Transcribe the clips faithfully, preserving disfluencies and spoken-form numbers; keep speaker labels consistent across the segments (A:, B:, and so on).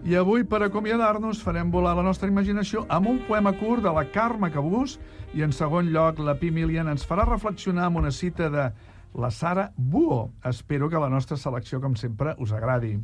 A: I avui, per acomiadar-nos, farem volar la nostra imaginació amb un poema curt de la Carme Cabús i, en segon lloc, la Pi Milian ens farà reflexionar amb una cita de la Sara Buo. Espero que la nostra selecció, com sempre, us agradi.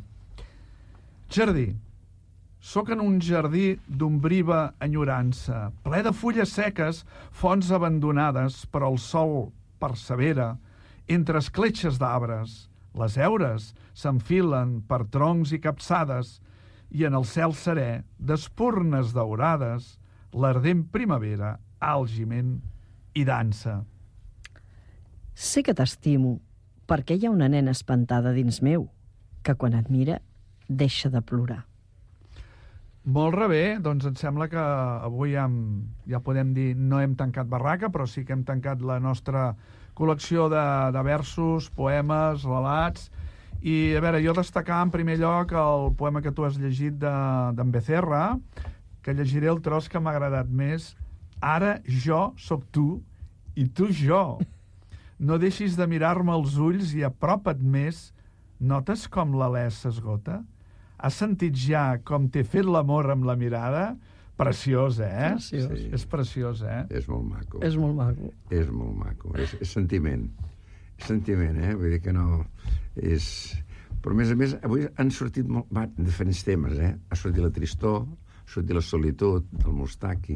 A: Jardí. Soc en un jardí d'ombriva enyorança, ple de fulles seques, fonts abandonades, però el sol persevera entre escletxes d'arbres. Les heures s'enfilen per troncs i capçades i en el cel serè d'espurnes daurades l'ardent primavera, àlgiment i dansa.
B: Sé que t'estimo perquè hi ha una nena espantada dins meu que quan et mira deixa de plorar.
A: Molt rebé, doncs em sembla que avui hem, ja podem dir, no hem tancat barraca, però sí que hem tancat la nostra col·lecció de, de versos, poemes, relats. I, a veure, jo destacar en primer lloc el poema que tu has llegit d'en de, Becerra, que llegiré el tros que m'ha agradat més. Ara jo sóc tu i tu jo. No deixis de mirar-me als ulls i apropa't més. Notes com l'alè s'esgota? Has sentit ja com t'he fet l'amor amb la mirada? Preciós, eh?
B: Preciós.
C: Sí.
A: És preciós, eh?
C: És molt maco.
B: És molt maco.
C: És molt maco. És, és sentiment. És sentiment, eh? Vull dir que no... És... Però, a més a més, avui han sortit molt... Va, diferents temes, eh? Ha sortit la tristor, ha sortit la solitud, el Mustaki.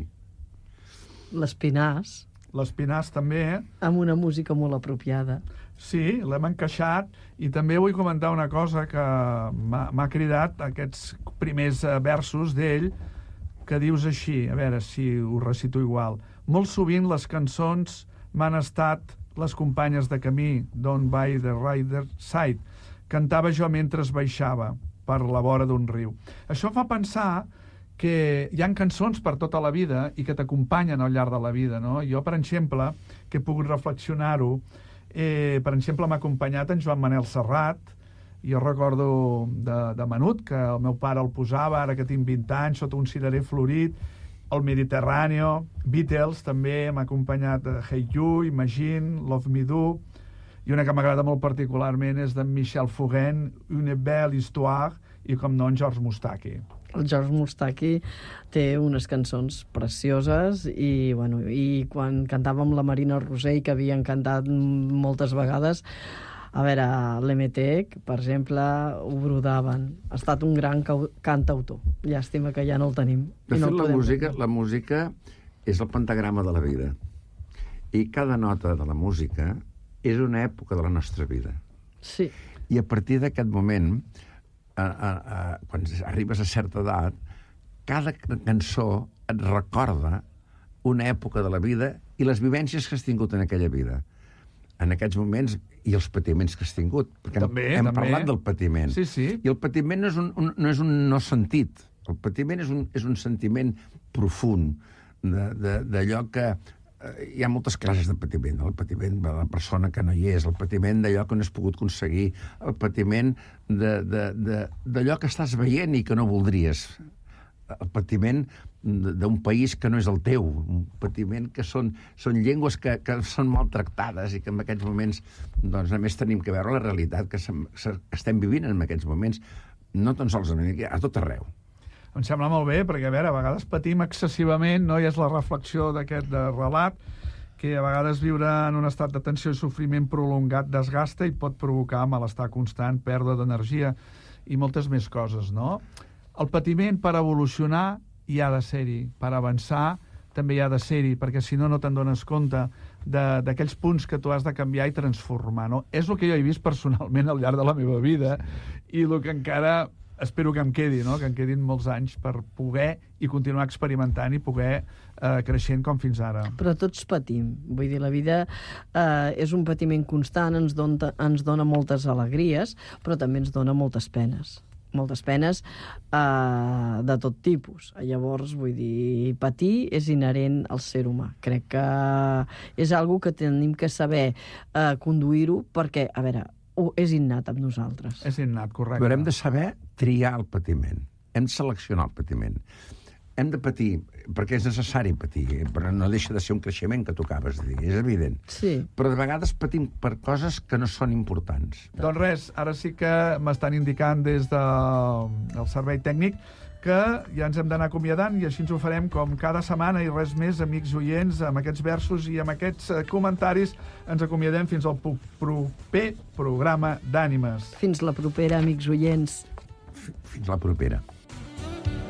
B: L'Espinàs.
A: L'Espinàs també, eh?
B: Amb una música molt apropiada.
A: Sí, l'hem encaixat, i també vull comentar una cosa que m'ha cridat, aquests primers versos d'ell, que dius així, a veure si ho recito igual. Molt sovint les cançons m'han estat les companyes de camí, Down by the Rider Side. Cantava jo mentre baixava per la vora d'un riu. Això fa pensar que hi ha cançons per tota la vida i que t'acompanyen al llarg de la vida, no? Jo, per exemple, que he pogut reflexionar-ho, eh, per exemple, m'ha acompanyat en Joan Manel Serrat. Jo recordo de, de menut que el meu pare el posava, ara que tinc vint anys, sota un cirerer florit, el Mediterráneo, Beatles també m'ha acompanyat, Hey You, Imagine, Love Me Do, i una que m'agrada molt particularment és d'en Michel Fugain, Une belle histoire, i com no, en George Mustaki.
B: El George Mustaki té unes cançons precioses i, bueno, i quan cantàvem la Marina Rosell, que havien cantat moltes vegades, a veure, l'M T E C, per exemple, ho brodaven. Ha estat un gran cantautor. Llàstima que ja no el tenim.
C: De fet,
B: no el
C: la, música,
B: tenir.
C: la música és el pentagrama de la vida. I cada nota de la música és una època de la nostra vida.
B: Sí.
C: I a partir d'aquest moment, a, a, a, quan arribes a certa edat, cada cançó et recorda una època de la vida i les vivències que has tingut en aquella vida. En aquests moments, i els patiments que has tingut, perquè
A: també,
C: hem, hem
A: també.
C: parlat del patiment.
A: Sí, sí.
C: I el patiment no és un, un, no, és un no sentit. El patiment és un, és un sentiment profund, d'allò que... Eh, hi ha moltes classes de patiment. El patiment de la persona que no hi és, el patiment d'allò que no has pogut aconseguir, el patiment d'allò que estàs veient i que no voldries, el patiment d'un país que no és el teu, un patiment que són, són llengües que, que són maltractades i que en aquests moments, doncs, a més tenim que veure la realitat que, sem, que estem vivint en aquests moments, no tan sols a Amèrica, a tot arreu.
A: Em sembla molt bé, perquè, a veure, a vegades patim excessivament, no? I és la reflexió d'aquest relat, que a vegades viure en un estat de tensió i sofriment prolongat desgasta i pot provocar malestar constant, pèrdua d'energia i moltes més coses, no? El patiment, per evolucionar, hi ha de ser-hi. Per avançar, també hi ha de ser-hi, perquè si no, no te'n dones compte d'aquells punts que tu has de canviar i transformar, no? És el que jo he vist personalment al llarg de la meva vida i el que encara espero que em quedi, no? Que em quedin molts anys per poder i continuar experimentant i poder eh, creixent com fins ara.
B: Però tots patim. Vull dir, la vida eh, és un patiment constant, ens dona, ens dona moltes alegries, però també ens dona moltes penes. moltes penes eh, de tot tipus. Llavors, vull dir, patir és inherent al ser humà. Crec que és algo que tenim que saber eh, conduir-ho perquè, a veure, oh, és innat amb nosaltres.
A: És innat, correcte.
C: Però hem de saber triar el patiment. Hem de seleccionar el patiment. hem de patir, perquè és necessari patir, però no deixa de ser un creixement que tu acabes de dir, és evident.
B: Sí.
C: Però de vegades patim per coses que no són importants.
A: Doncs res, ara sí que m'estan indicant des de, del servei tècnic que ja ens hem d'anar acomiadant i així ens ho farem com cada setmana i res més, amics oients, amb aquests versos i amb aquests comentaris ens acomiadem fins al proper programa d'Ànimes.
B: Fins la propera, amics oients.
C: Fins la propera.